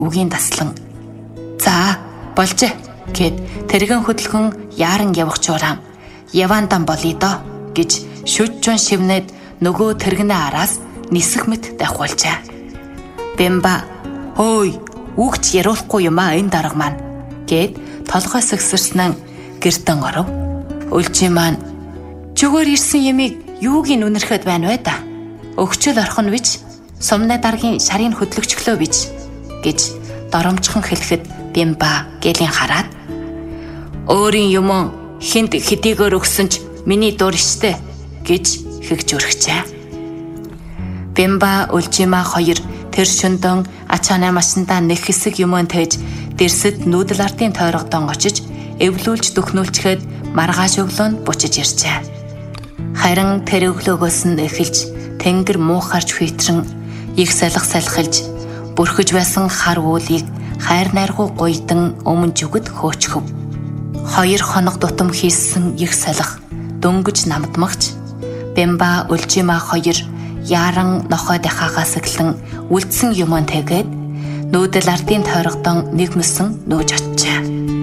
үгийн таслан "За, болжээ" гэд тэргэн хөдөлгөн яаран явах чуурам яваандан болъё доо гэж шүдчүн шивнээд нөгөө тэргэнэ араас нисэх мэт давхуулжээ. Бэмба "Хөөй, үгч яриулахгүй юм а энэ дарга маань" гэд толгой сэгсэрснэн гэртэн оров. Өлжийн маань "Зүгээр ирсэн ямиг юугийн үнэрхэд байна вэ да? Өгчөл орхон бич, сумны даргийн шарын хөдлөгчглөө бич" гэж доромжхон хэлэхэд Бэмба гэлийн хараад "Өөрийн юм хинт хэдийгээр өгсөн ч миний дур штэ" гэж хэгж өргөчээ. Бэмба Өлжимаа хоёр тэр шөнтөн ачааны машиндаа нэг хэсэг юмэн тээж дэрсэд нүүдэл ардын тойрогдон очиж эвлүүлж дөхнүүлчгээд маргааш өглөөнд бучиж иржээ. Харин тэр өглөөгөөс нь эхэлж тэнгэр муухарч хүйтрэн их салхи салхилж бүрхэж байсан хар үүлийг хайр найргуу гуйдан өмнө зүгд хөөчхөв. 2 хоног дутам хийсэн их салхи дөнгөж намдмагч Бэмба Өлжимаа хоёр яаран нохой дахаагаас эхлэн үлдсэн юман тэгээд нүүдэл ардын тойрогдон нэг мэсэн нөөж очжээ.